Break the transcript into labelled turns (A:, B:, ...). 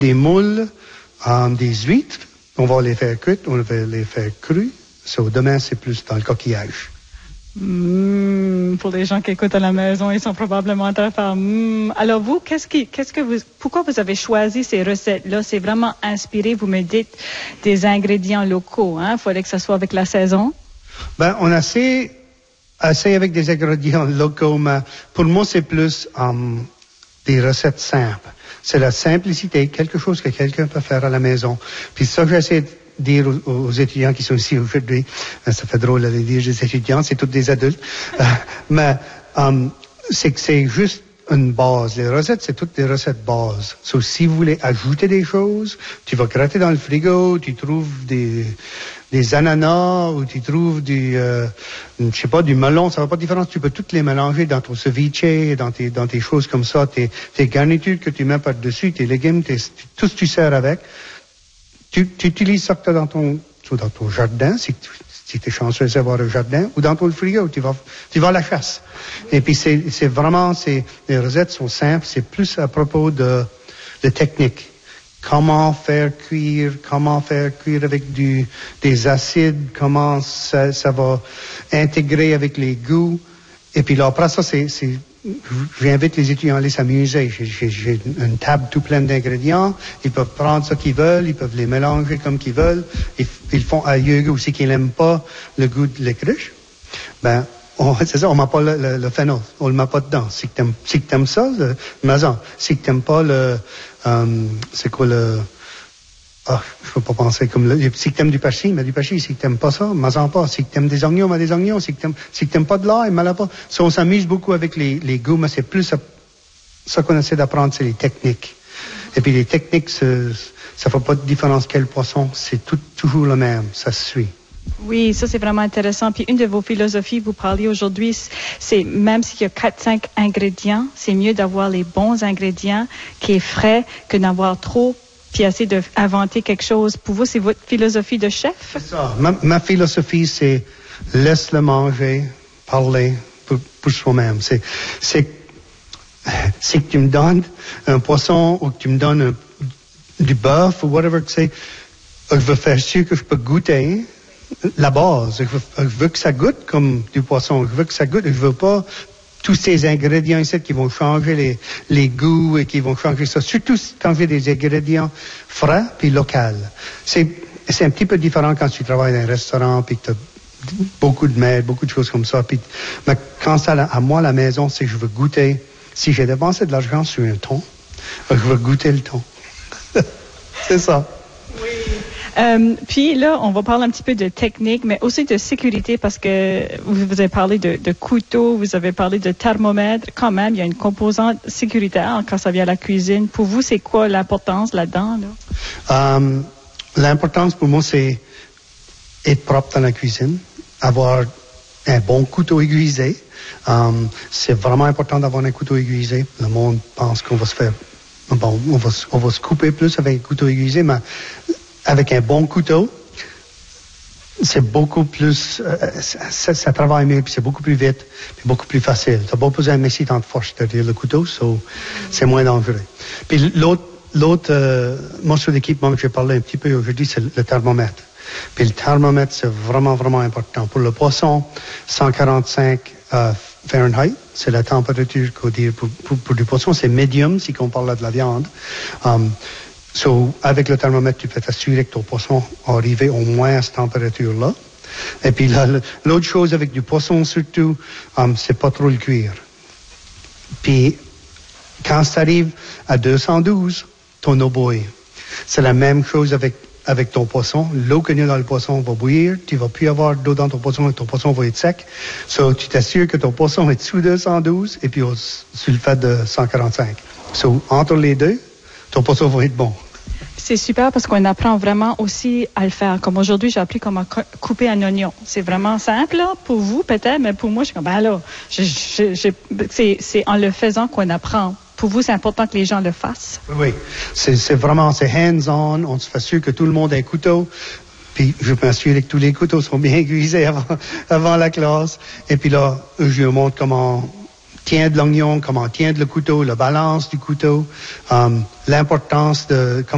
A: Des moules, des huîtres, on va les faire cuites, on va les faire crues. Demain, c'est plus dans le coquillage.
B: Pour les gens qui écoutent à la maison, ils sont probablement en train de faire Alors vous, pourquoi vous avez choisi ces recettes-là? C'est vraiment inspiré, vous me dites, des ingrédients locaux, hein? Il fallait que ça soit avec la saison.
A: On essaie avec des ingrédients locaux, mais pour moi, c'est plus des recettes simples. C'est la simplicité, quelque chose que quelqu'un peut faire à la maison. Puis ça, j'essaie de dire aux étudiants qui sont ici aujourd'hui, ça fait drôle de dire des étudiants, c'est tous des adultes, mais c'est que c'est juste une base. Les recettes, c'est toutes des recettes bases. Si vous voulez ajouter des choses, tu vas gratter dans le frigo, tu trouves des ananas ou tu trouves du melon, ça va pas de différence. Tu peux toutes les mélanger dans ton ceviche, dans tes choses comme ça, tes garnitures que tu mets par-dessus, tes légumes, tout ce que tu sers avec. Tu utilises ça que tu as dans ton jardin, si tu es chanceux d'avoir un jardin, ou dans ton frigo, tu vas à la chasse. Et puis c'est vraiment, les recettes sont simples, c'est plus à propos de technique. Comment faire cuire avec des acides, comment ça va intégrer avec les goûts. Et puis là, après ça, j'invite les étudiants à aller s'amuser. J'ai une table tout pleine d'ingrédients. Ils peuvent prendre ce qu'ils veulent, ils peuvent les mélanger comme qu'ils veulent. Ils font à yoga aussi qu'ils n'aiment pas le goût de l'égriche. C'est ça, on met pas le phénol, on le met pas dedans. Si que t'aimes ça, mais si que t'aimes pas je peux pas penser si que t'aimes du persil, mais du persil. Si que t'aimes pas ça, mets-en pas. Si que t'aimes des oignons, mets des oignons. Si que t'aimes pas de l'ail, mets-la pas. On s'amuse beaucoup avec les goûts, mais c'est plus ça qu'on essaie d'apprendre, c'est les techniques. Et puis les techniques, ça fait pas de différence quel poisson, c'est toujours le même, ça se suit.
B: Oui, ça c'est vraiment intéressant. Puis une de vos philosophies, vous parliez aujourd'hui, c'est même s'il y a 4-5 ingrédients, c'est mieux d'avoir les bons ingrédients qui est frais que d'avoir trop, puis essayer d'inventer quelque chose. Pour vous, c'est votre philosophie de chef?
A: C'est ça. Ma philosophie, c'est laisse-le manger, parler pour soi-même. C'est que tu me donnes un poisson ou que tu me donnes du bœuf ou whatever que c'est, je veux faire sûr que je peux goûter la base. Je veux que ça goûte comme du poisson. Je veux que ça goûte. Je veux pas tous ces ingrédients ici qui vont changer les goûts et qui vont changer ça. Surtout quand j'ai des ingrédients frais puis locaux. C'est un petit peu différent quand tu travailles dans un restaurant puis que tu as beaucoup de maîtres, beaucoup de choses comme ça. Mais quand c'est à moi à la maison, c'est que je veux goûter. Si j'ai dépensé de l'argent sur un thon, je veux goûter le thon. C'est ça.
B: Puis là, on va parler un petit peu de technique, mais aussi de sécurité parce que vous avez parlé de couteau, vous avez parlé de thermomètre. Quand même, il y a une composante sécuritaire quand ça vient à la cuisine. Pour vous, c'est quoi l'importance là-dedans?
A: L'importance pour moi, c'est être propre dans la cuisine, avoir un bon couteau aiguisé. C'est vraiment important d'avoir un couteau aiguisé. Le monde pense qu'on va se faire... Bon, on va se couper plus avec un couteau aiguisé, mais avec un bon couteau, c'est beaucoup plus... ça travaille mieux, puis c'est beaucoup plus vite, puis beaucoup plus facile. Tu n'as pas besoin de mettre tant de force derrière le couteau, c'est moins dangereux. Puis l'autre morceau d'équipement que je vais parler un petit peu aujourd'hui, c'est le thermomètre. Puis le thermomètre, c'est vraiment, vraiment important. Pour le poisson, 145 Fahrenheit, c'est la température qu'on dit pour du poisson, c'est medium si on parle de la viande. Avec le thermomètre, tu peux t'assurer que ton poisson arrive au moins à cette température-là. Et puis l'autre chose avec du poisson surtout, c'est pas trop le cuire. Puis quand ça arrive à 212, ton eau bouille. C'est la même chose avec ton poisson. L'eau qu'il y a dans le poisson va bouillir. Tu vas plus avoir d'eau dans ton poisson et ton poisson va être sec. Tu t'assures que ton poisson est sous 212 et puis sur le fait de 145. Entre les deux, ton poisson va être bon.
B: C'est super parce qu'on apprend vraiment aussi à le faire. Comme aujourd'hui, j'ai appris comment couper un oignon. C'est vraiment simple là, pour vous peut-être, mais pour moi, je suis comme, c'est en le faisant qu'on apprend. Pour vous, c'est important que les gens le fassent? Oui,
A: c'est vraiment hands-on. On se fait sûr que tout le monde a un couteau. Puis je m'assure que tous les couteaux sont bien aiguisés avant la classe. Et puis là, je lui montre comment tiendre l'oignon, comment tiendre le couteau, la balance du couteau, l'importance de